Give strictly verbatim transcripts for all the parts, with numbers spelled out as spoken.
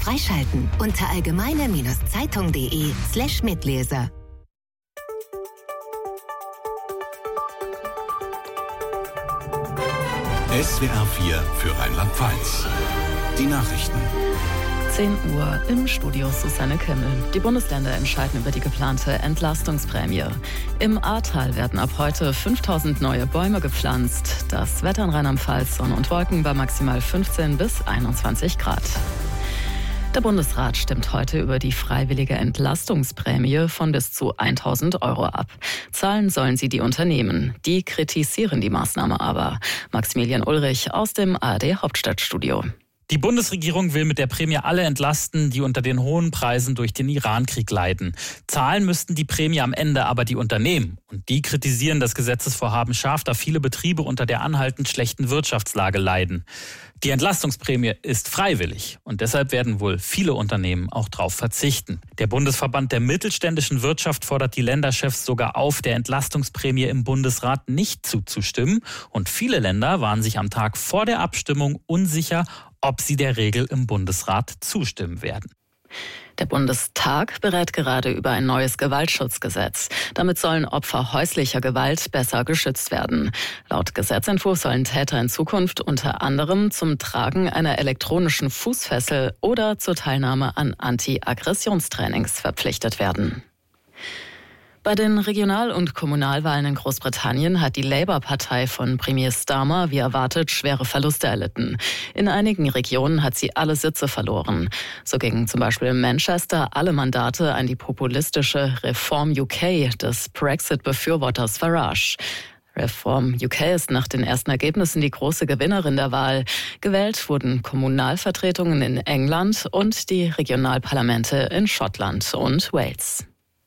freischalten unter allgemeine-zeitung.de slash Mitleser. S W R vier für Rheinland-Pfalz. Die Nachrichten. zehn Uhr im Studio Susanne Kimmel. Die Bundesländer entscheiden über die geplante Entlastungsprämie. Im Ahrtal werden ab heute fünftausend neue Bäume gepflanzt. Das Wetter in Rheinland-Pfalz, Sonne und Wolken bei maximal fünfzehn bis einundzwanzig Grad. Der Bundesrat stimmt heute über die freiwillige Entlastungsprämie von bis zu tausend Euro ab. Zahlen sollen sie die Unternehmen. Die kritisieren die Maßnahme aber. Maximilian Ulrich aus dem A R D Hauptstadtstudio. Die Bundesregierung will mit der Prämie alle entlasten, die unter den hohen Preisen durch den Iran-Krieg leiden. Zahlen müssten die Prämie am Ende aber die Unternehmen. Und die kritisieren das Gesetzesvorhaben scharf, da viele Betriebe unter der anhaltend schlechten Wirtschaftslage leiden. Die Entlastungsprämie ist freiwillig und deshalb werden wohl viele Unternehmen auch darauf verzichten. Der Bundesverband der mittelständischen Wirtschaft fordert die Länderchefs sogar auf, der Entlastungsprämie im Bundesrat nicht zuzustimmen. Und viele Länder waren sich am Tag vor der Abstimmung unsicher, ob sie der Regel im Bundesrat zustimmen werden. Der Bundestag berät gerade über ein neues Gewaltschutzgesetz. Damit sollen Opfer häuslicher Gewalt besser geschützt werden. Laut Gesetzentwurf sollen Täter in Zukunft unter anderem zum Tragen einer elektronischen Fußfessel oder zur Teilnahme an Anti-Aggressionstrainings verpflichtet werden. Bei den Regional- und Kommunalwahlen in Großbritannien hat die Labour-Partei von Premier Starmer wie erwartet schwere Verluste erlitten. In einigen Regionen hat sie alle Sitze verloren. So gingen zum Beispiel in Manchester alle Mandate an die populistische Reform U K des Brexit-Befürworters Farage. Reform U K ist nach den ersten Ergebnissen die große Gewinnerin der Wahl. Gewählt wurden Kommunalvertretungen in England und die Regionalparlamente in Schottland und Wales.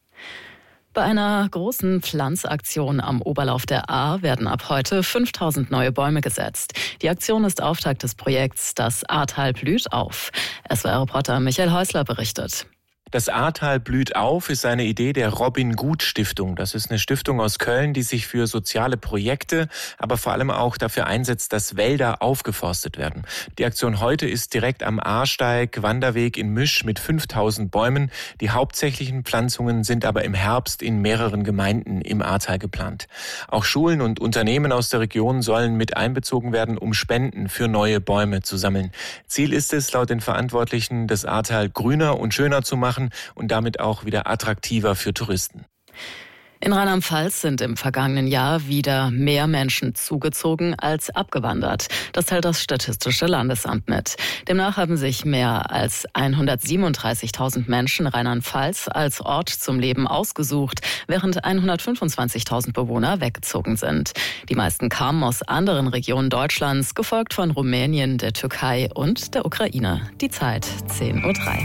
Bei einer großen Pflanzaktion am Oberlauf der Ahr werden ab heute fünftausend neue Bäume gesetzt. Die Aktion ist Auftakt des Projekts Das Ahrtal blüht auf. S W R-Reporter Michael Häusler berichtet. Das Ahrtal blüht auf ist eine Idee der Robin-Gut-Stiftung. Das ist eine Stiftung aus Köln, die sich für soziale Projekte, aber vor allem auch dafür einsetzt, dass Wälder aufgeforstet werden. Die Aktion heute ist direkt am Ahrsteig, Wanderweg in Misch mit fünftausend Bäumen. Die hauptsächlichen Pflanzungen sind aber im Herbst in mehreren Gemeinden im Ahrtal geplant. Auch Schulen und Unternehmen aus der Region sollen mit einbezogen werden, um Spenden für neue Bäume zu sammeln. Ziel ist es, laut den Verantwortlichen, das Ahrtal grüner und schöner zu machen und damit auch wieder attraktiver für Touristen. In Rheinland-Pfalz sind im vergangenen Jahr wieder mehr Menschen zugezogen als abgewandert. Das teilt das Statistische Landesamt mit. Demnach haben sich mehr als hundertsiebenunddreißigtausend Menschen Rheinland-Pfalz als Ort zum Leben ausgesucht, während hundertfünfundzwanzigtausend Bewohner weggezogen sind. Die meisten kamen aus anderen Regionen Deutschlands, gefolgt von Rumänien, der Türkei und der Ukraine. Die Zeit zehn Uhr drei.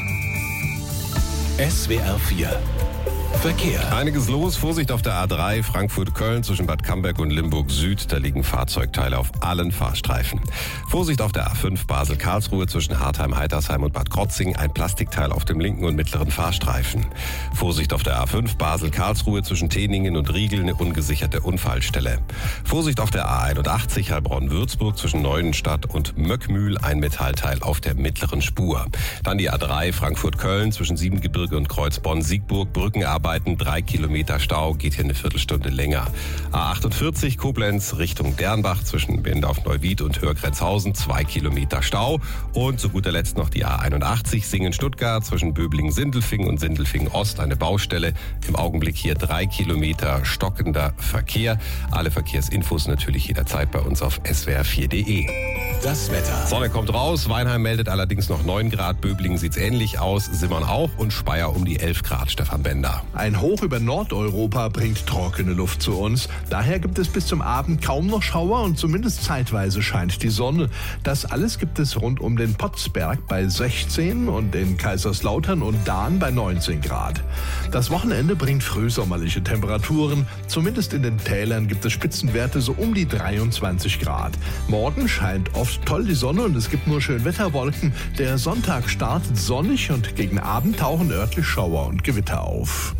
S W R vier Verkehr. Einiges los. Vorsicht auf der A drei Frankfurt-Köln zwischen Bad Camberg und Limburg-Süd. Da liegen Fahrzeugteile auf allen Fahrstreifen. Vorsicht auf der A fünf Basel-Karlsruhe zwischen Hartheim-Heitersheim und Bad Krotzing. Ein Plastikteil auf dem linken und mittleren Fahrstreifen. Vorsicht auf der A fünf Basel-Karlsruhe zwischen Teningen und Riegel. Eine ungesicherte Unfallstelle. Vorsicht auf der A einundachtzig Heilbronn-Würzburg zwischen Neuenstadt und Möckmühl. Ein Metallteil auf der mittleren Spur. Dann die A drei Frankfurt-Köln zwischen Siebengebirge und Kreuzbonn-Siegburg. Brückenarbeit. Drei Kilometer Stau, geht hier eine Viertelstunde länger. A achtundvierzig Koblenz Richtung Dernbach zwischen Bendorf-Neuwied und Hörgrätzhausen, zwei Kilometer Stau. Und zu guter Letzt noch die A einundachtzig Singen-Stuttgart zwischen Böblingen-Sindelfingen und Sindelfingen-Ost, eine Baustelle. Im Augenblick hier drei Kilometer stockender Verkehr. Alle Verkehrsinfos natürlich jederzeit bei uns auf S W R vier Punkt de. Das Wetter. Sonne kommt raus, Weinheim meldet allerdings noch neun Grad, Böblingen sieht's ähnlich aus, Simmern auch und Speyer um die elf Grad, Stefan Bender. Ein Hoch über Nordeuropa bringt trockene Luft zu uns. Daher gibt es bis zum Abend kaum noch Schauer und zumindest zeitweise scheint die Sonne. Das alles gibt es rund um den Potzberg bei sechzehn und in Kaiserslautern und Dahn bei neunzehn Grad. Das Wochenende bringt frühsommerliche Temperaturen. Zumindest in den Tälern gibt es Spitzenwerte so um die dreiundzwanzig Grad. Morgen scheint oft toll die Sonne und es gibt nur Schönwetterwolken. Der Sonntag startet sonnig und gegen Abend tauchen örtlich Schauer und Gewitter auf.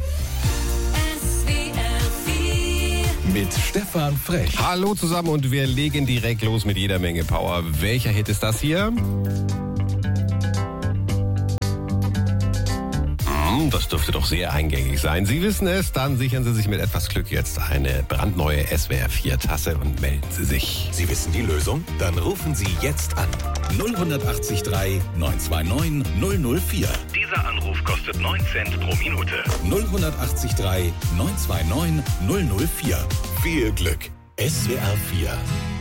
Mit Stefan Frech. Hallo zusammen und wir legen direkt los mit jeder Menge Power. Welcher Hit ist das hier? Hm, das dürfte doch sehr eingängig sein. Sie wissen es, dann sichern Sie sich mit etwas Glück jetzt eine brandneue S W R vier Tasse und melden Sie sich. Sie wissen die Lösung? Dann rufen Sie jetzt an. null acht drei neun zwei neun null null vier. Dieser Anruf kostet neun Cent pro Minute. null acht drei neun zwei neun null null vier. Viel Glück. S W R vier.